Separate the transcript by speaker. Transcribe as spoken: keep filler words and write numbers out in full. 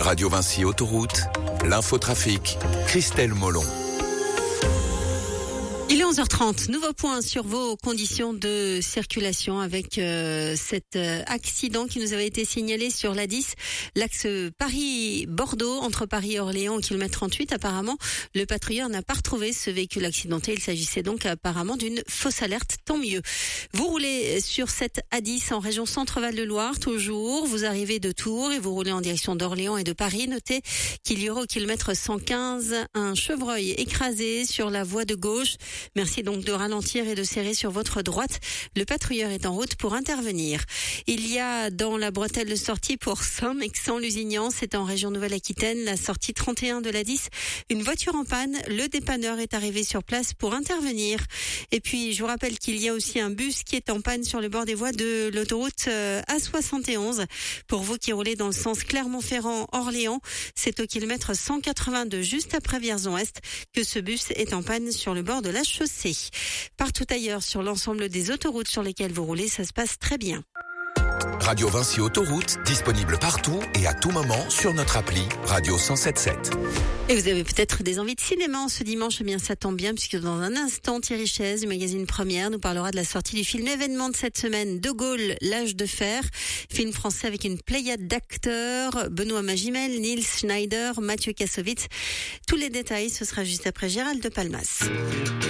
Speaker 1: Radio Vinci Autoroute, l'infotrafic, Christelle Molon.
Speaker 2: Il est onze heures trente, nouveau point sur vos conditions de circulation avec euh, cet euh, accident qui nous avait été signalé sur l'A dix, l'axe Paris-Bordeaux, entre Paris et Orléans au kilomètre trente-huit. Apparemment, le patrouilleur n'a pas retrouvé ce véhicule accidenté. Il s'agissait donc apparemment d'une fausse alerte, tant mieux. Vous roulez sur cette A dix en région Centre-Val de Loire, toujours. Vous arrivez de Tours et vous roulez en direction d'Orléans et de Paris. Notez qu'il y aura au kilomètre cent quinze un chevreuil écrasé sur la voie de gauche. Merci donc de ralentir et de serrer sur votre droite. Le patrouilleur est en route pour intervenir. Il y a dans la bretelle de sortie pour Saint-Mexant-Lusignan, c'est en région Nouvelle-Aquitaine, la sortie trente et un de l'A dix. Une voiture en panne, le dépanneur est arrivé sur place pour intervenir. Et puis, je vous rappelle qu'il y a aussi un bus qui est en panne sur le bord des voies de l'autoroute A soixante et onze. Pour vous qui roulez dans le sens Clermont-Ferrand-Orléans, c'est au kilomètre cent quatre-vingt-deux, juste après Vierzon-Est, que ce bus est en panne sur le bord de la chaussée. Partout ailleurs, sur l'ensemble des autoroutes sur lesquelles vous roulez, ça se passe très bien.
Speaker 1: Radio Vinci Autoroute, disponible partout et à tout moment sur notre appli Radio cent sept sept.
Speaker 2: Et vous avez peut-être des envies de cinéma en ce dimanche, eh bien ça tombe bien puisque dans un instant, Thierry Chaise du magazine Première nous parlera de la sortie du film événement de cette semaine, De Gaulle, l'âge de fer, film français avec une pléiade d'acteurs, Benoît Magimel, Nils Schneider, Mathieu Kassovitz. Tous les détails, ce sera juste après Gérald de Palmas.